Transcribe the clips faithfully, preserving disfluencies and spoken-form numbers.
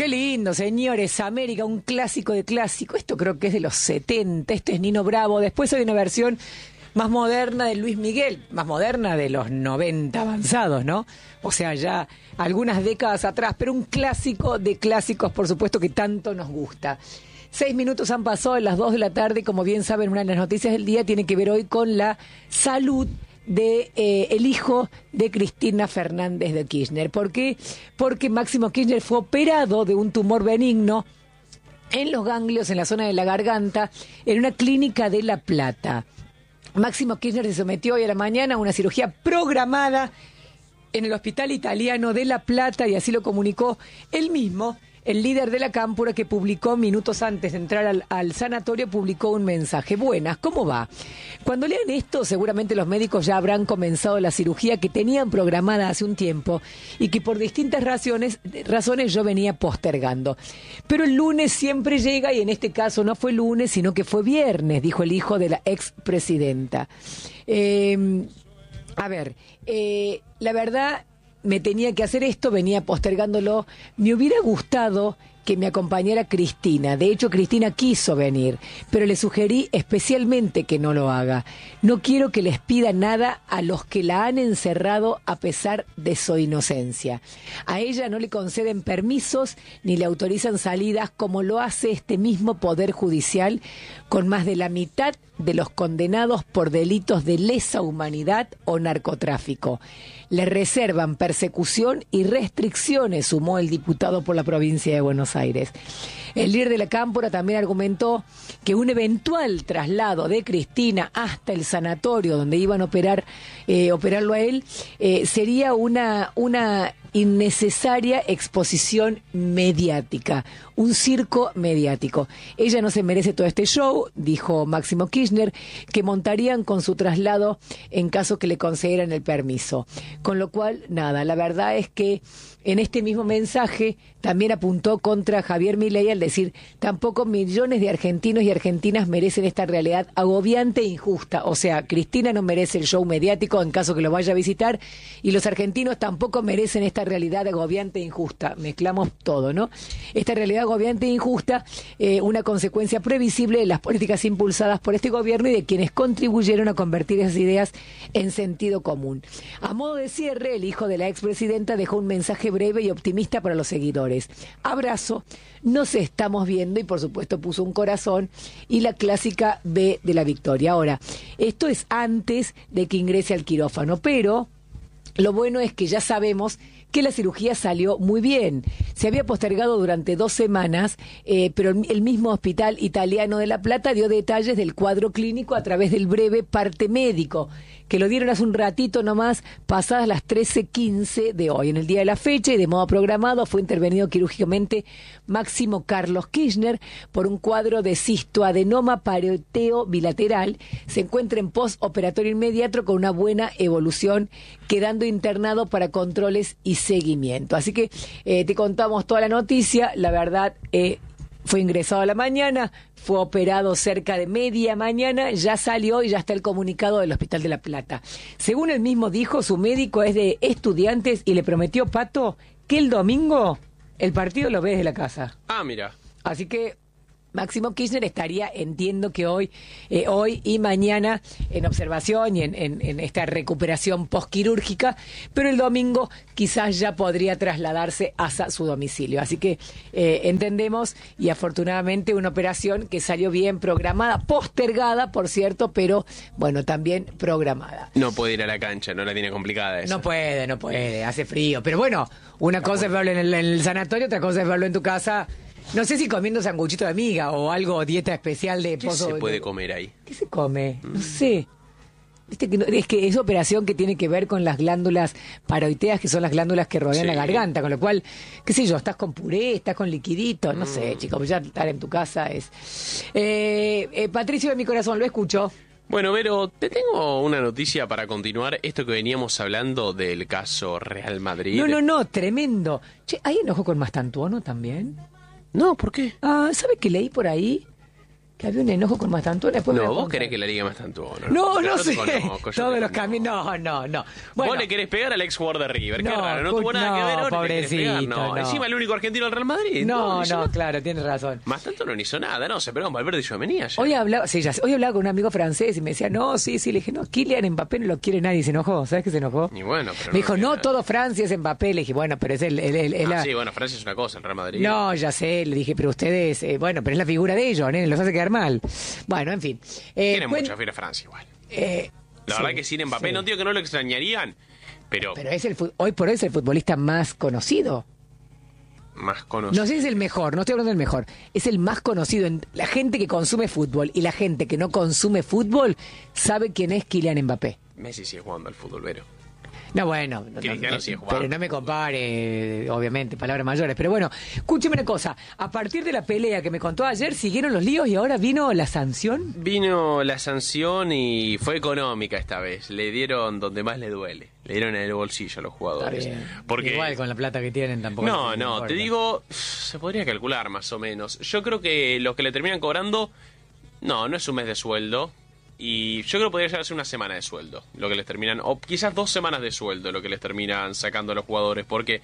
qué lindo, señores. América, un clásico de clásico. Esto creo que es de los setenta. Esto es Nino Bravo. Después hay una versión más moderna de Luis Miguel, más moderna de los noventa avanzados, ¿no? O sea, ya algunas décadas atrás, pero un clásico de clásicos, por supuesto, que tanto nos gusta. Seis minutos han pasado en las dos de la tarde. Como bien saben, una de las noticias del día tiene que ver hoy con la salud de eh, el hijo de Cristina Fernández de Kirchner. ¿Por qué? Porque Máximo Kirchner fue operado de un tumor benigno en los ganglios, en la zona de la garganta, en una clínica de La Plata. Máximo Kirchner se sometió hoy a la mañana a una cirugía programada en el Hospital Italiano de La Plata, y así lo comunicó él mismo. El líder de la Cámpora, que publicó minutos antes de entrar al, al sanatorio, publicó un mensaje. Buenas, ¿cómo va? Cuando lean esto, seguramente los médicos ya habrán comenzado la cirugía que tenían programada hace un tiempo y que por distintas razones, razones yo venía postergando. Pero el lunes siempre llega, y en este caso no fue lunes, sino que fue viernes, dijo el hijo de la expresidenta. Eh, a ver, eh, la verdad... me tenía que hacer esto, venía postergándolo. Me hubiera gustado que me acompañara Cristina. De hecho, Cristina quiso venir, pero le sugerí especialmente que no lo haga. No quiero que les pida nada a los que la han encerrado a pesar de su inocencia. A ella no le conceden permisos ni le autorizan salidas, como lo hace este mismo Poder Judicial con más de la mitad de los condenados por delitos de lesa humanidad o narcotráfico. Le reservan persecución y restricciones, sumó el diputado por la provincia de Buenos Aires. El líder de la Cámpora también argumentó que un eventual traslado de Cristina hasta el sanatorio donde iban a operar, eh, operarlo a él, eh, sería una, una innecesaria exposición mediática, un circo mediático. Ella no se merece todo este show, dijo Máximo Kirchner, que montarían con su traslado en caso que le concedieran el permiso. Con lo cual, nada, la verdad es que en este mismo mensaje también apuntó contra Javier Milei al decir: tampoco millones de argentinos y argentinas merecen esta realidad agobiante e injusta. O sea, Cristina no merece el show mediático en caso que lo vaya a visitar, y los argentinos tampoco merecen esta realidad agobiante e injusta. Mezclamos todo, ¿no? Esta realidad agobiante e injusta, eh, una consecuencia previsible de las políticas impulsadas por este gobierno y de quienes contribuyeron a convertir esas ideas en sentido común. A modo de cierre, el hijo de la expresidenta dejó un mensaje breve y optimista para los seguidores. Abrazo, nos estamos viendo, y por supuesto puso un corazón y la clásica B de la victoria. Ahora, esto es antes de que ingrese al quirófano, pero lo bueno es que ya sabemos que la cirugía salió muy bien. Se había postergado durante dos semanas, eh, pero el, el mismo Hospital Italiano de La Plata dio detalles del cuadro clínico a través del breve parte médico, que lo dieron hace un ratito nomás, pasadas las trece quince de hoy. En el día de la fecha y de modo programado fue intervenido quirúrgicamente Máximo Carlos Kirchner por un cuadro de cistoadenoma paroteo bilateral. Se encuentra en postoperatorio inmediato con una buena evolución, quedando internado para controles y seguimiento. Así que eh, te contamos toda la noticia. La verdad, eh, fue ingresado a la mañana, fue operado cerca de media mañana, ya salió y ya está el comunicado del Hospital de La Plata. Según él mismo dijo, su médico es de Estudiantes y le prometió, Pato, que el domingo el partido lo ve desde la casa. Ah, mira. Así que Máximo Kirchner estaría, entiendo que hoy eh, hoy y mañana, en observación y en, en, en esta recuperación postquirúrgica, pero el domingo quizás ya podría trasladarse hasta su domicilio. Así que eh, entendemos, y afortunadamente una operación que salió bien programada, postergada, por cierto, pero bueno, también programada. No puede ir a la cancha, no la tiene complicada esa. No puede, no puede, hace frío. Pero bueno, una cosa es verlo en el, en el sanatorio, otra cosa es verlo en tu casa. No sé si comiendo sanguchito de amiga o algo, dieta especial de ¿Qué pozo. se puede de... comer ahí? ¿Qué se come? Mm. No sé. Viste que no, es que es operación que tiene que ver con las glándulas paroiteas, que son las glándulas que rodean sí. la garganta, con lo cual, qué sé yo, estás con puré, estás con liquidito, no mm. sé, chicos, ya estar en tu casa es... Eh, eh, Patricio de mi corazón, lo escucho. Bueno, Vero, te tengo una noticia para continuar esto que veníamos hablando del caso Real Madrid. No, no, no, tremendo. Che, ¿hay enojo con Mastantuono también? No, ¿por qué? Ah, ¿sabe qué leí por ahí? Que había un enojo con Mastantuono. Después me No, lo vos contaron. querés que la liga Mastantuono. No, no, Yo sé. te conozco, yo Todos te los conozco. caminos. No, no, no. Bueno, Vos le querés pegar al ex jugador de River. Qué No, raro, no pu- tuvo nada que no, ver. Ahora le querés pegar, pobrecito, no. no. Encima el único argentino del Real Madrid. no, hizo no, nada. claro, tienes razón. Mastantuono no hizo nada, no, se pegó con Valverde y Tchouaméni ayer. Hoy hablaba, sí, ya sé, hoy hablaba con un amigo francés y me decía, no, sí, sí, le dije, no, Kylian Mbappé no lo quiere nadie, se enojó, ¿sabes que se enojó? Y bueno, pero Me dijo, lo no, quiere todo Francia es Mbappé, le dije, bueno, pero es el... el, el- el- nadie. Ah, la- sí, bueno, Francia es una cosa, el Real Madrid. No, ya sé, le dije, pero ustedes, eh, bueno, pero es la figura de ellos, ¿eh? Los hace quedar mal. Bueno, en fin. Eh, Tiene cuen- mucha fe a Francia igual. eh, La sí, verdad que sin Mbappé, sí. no digo que no lo extrañarían, pero, Pero es el, fu- hoy por hoy es el futbolista más conocido. más conocido. No sé si es el mejor, no estoy hablando del mejor. Es el más conocido. En- La gente que consume fútbol y la gente que no consume fútbol sabe quién es Kylian Mbappé. Messi sigue jugando al fútbol, Vero. No, bueno, no, Cristiano no, sigue jugando. pero no me compare, obviamente, palabras mayores. Pero bueno, escúcheme una cosa. A partir de la pelea que me contó ayer, siguieron los líos y ahora vino la sanción. Vino la sanción y fue económica esta vez. Le dieron donde más le duele. Le dieron en el bolsillo a los jugadores. Porque Igual con la plata que tienen tampoco. No, les no, importa. te digo, se podría calcular más o menos. Yo creo que lo que le terminan cobrando, no, no es un mes de sueldo. Y yo creo que podría llegar a ser una semana de sueldo, lo que les terminan, o quizás dos semanas de sueldo, lo que les terminan sacando a los jugadores, porque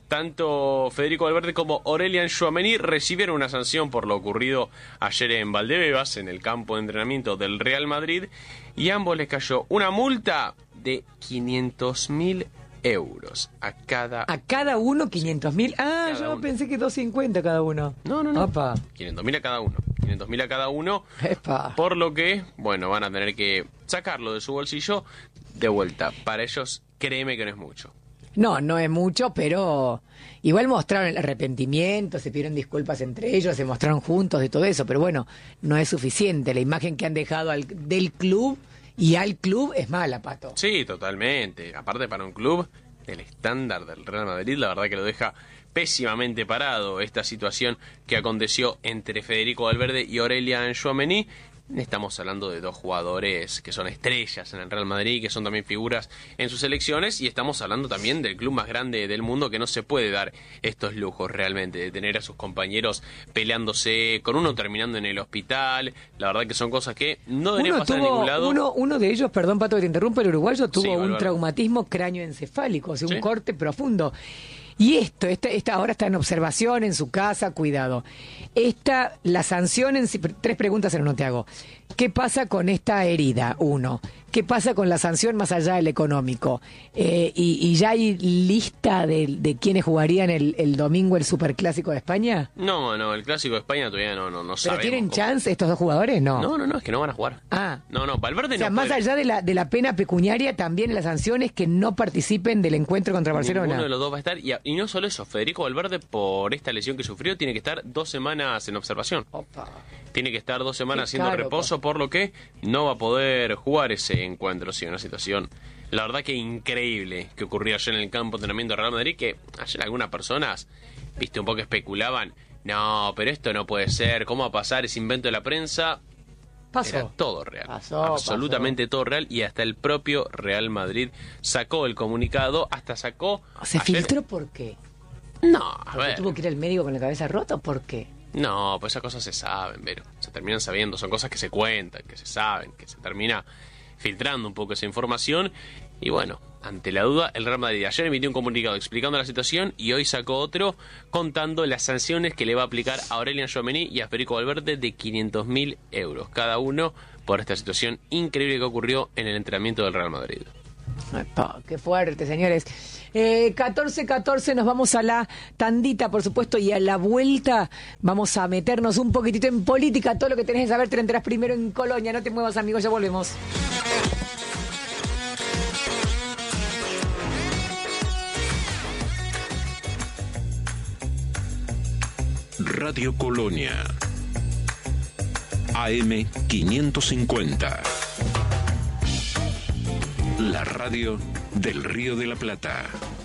tanto Federico Valverde como Aurelian Tchouaméni recibieron una sanción por lo ocurrido ayer en Valdebebas, en el campo de entrenamiento del Real Madrid, y a ambos les cayó una multa de quinientos mil euros a cada... A cada uno quinientos mil. Ah, Cada yo uno. pensé que doscientos cincuenta cada uno. No, no, no. Opa. quinientos mil a cada uno. quinientos mil a cada uno. Epa. Por lo que, bueno, van a tener que sacarlo de su bolsillo de vuelta. Para ellos, créeme que no es mucho. No, no es mucho, pero igual mostraron el arrepentimiento, se pidieron disculpas entre ellos, se mostraron juntos de todo eso, pero bueno, no es suficiente. La imagen que han dejado al- del club y al club es mala, Pato. Sí, totalmente. Aparte, para un club del estándar del Real Madrid, la verdad que lo deja pésimamente parado esta situación que aconteció entre Federico Valverde y Aurelian Tchouaméni. Estamos hablando de dos jugadores que son estrellas en el Real Madrid, que son también figuras en sus selecciones, y estamos hablando también del club más grande del mundo, que no se puede dar estos lujos realmente, de tener a sus compañeros peleándose, con uno terminando en el hospital. La verdad que son cosas que no deberían Uno, pasar en ningún tuvo, lado. uno, uno de ellos, perdón Pato que te interrumpa, el uruguayo tuvo Sí, un Valverde. traumatismo cráneoencefálico, o sea, un Sí. corte profundo. Y esto, esta, esta ahora está en observación en su casa, cuidado. Esta, la sanción en sí, tres preguntas en uno te hago. ¿Qué pasa con esta herida? Uno. ¿Qué pasa con la sanción más allá del económico? Eh, y, ¿Y ya hay lista de, de quienes jugarían el, el domingo el Superclásico de España? No, no, el Clásico de España todavía no, no, no ¿Pero sabemos tienen cómo. chance estos dos jugadores? No. No, no, no, es que no van a jugar. Ah. No, no, Valverde O sea, no más puede. allá de la, de la pena pecuniaria, también las sanciones que no participen del encuentro contra Barcelona. Ninguno de los dos va a estar. Y, y no solo eso, Federico Valverde, por esta lesión que sufrió, tiene que estar dos semanas en observación. Opa. Tiene que estar dos semanas Qué haciendo caro, reposo, por lo que no va a poder jugar ese encuentro. Sí, una situación, la verdad que increíble, que ocurrió ayer en el campo de entrenamiento de Real Madrid, que ayer algunas personas, viste, un poco especulaban. No, pero esto no puede ser. ¿Cómo va a pasar? Es invento de la prensa. Pasó. Era todo real. Pasó, absolutamente todo real. Y hasta el propio Real Madrid sacó el comunicado. Hasta sacó... ¿Se ayer- filtró por qué? No, a ¿Porque ver. tuvo que ir al médico con la cabeza rota o por qué? No, pues esas cosas se saben, pero se terminan sabiendo. Son cosas que se cuentan, que se saben, que se termina filtrando un poco esa información. Y bueno, ante la duda, el Real Madrid ayer emitió un comunicado explicando la situación y hoy sacó otro contando las sanciones que le va a aplicar a Aurelian Tchouaméni y a Federico Valverde de quinientos mil euros cada uno por esta situación increíble que ocurrió en el entrenamiento del Real Madrid. Epa, qué fuerte, señores. Eh, catorce catorce, nos vamos a la tandita, por supuesto, y a la vuelta vamos a meternos un poquitito en política. Todo lo que tenés que saber te lo enterás primero en Colonia. No te muevas, amigos, ya volvemos. Radio Colonia A M quinientos cincuenta, la radio del Río de la Plata.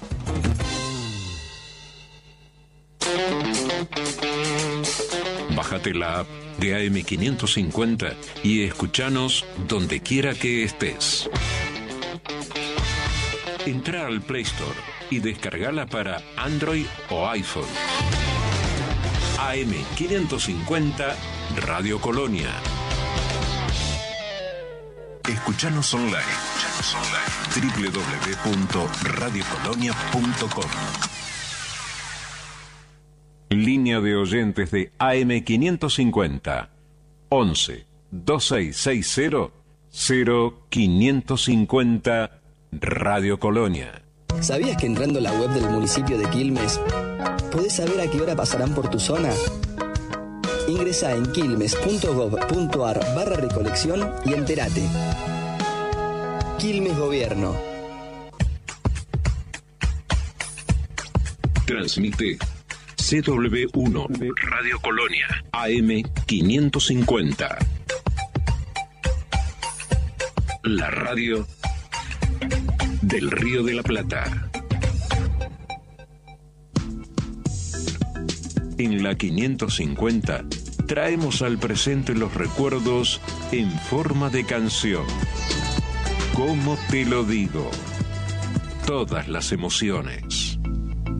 Bájate la app de A M quinientos cincuenta y escuchanos donde quiera que estés. Entra al Play Store y descargala para Android o iPhone. A M quinientos cincuenta Radio Colonia. Escuchanos online. Escuchanos online. doble u doble u doble u punto radio colonia punto com. Línea de oyentes de A M quinientos cincuenta. once, veintiséis sesenta, cero quinientos cincuenta Radio Colonia. ¿Sabías que entrando a la web del municipio de Quilmes podés saber a qué hora pasarán por tu zona? Ingresa en quilmes punto gob punto ar barra recolección y entérate. Quilmes Gobierno. Transmite C W uno Radio Colonia A M quinientos cincuenta. La radio del Río de la Plata. En la quinientos cincuenta traemos al presente los recuerdos en forma de canción. ¿Cómo te lo digo? Todas las emociones.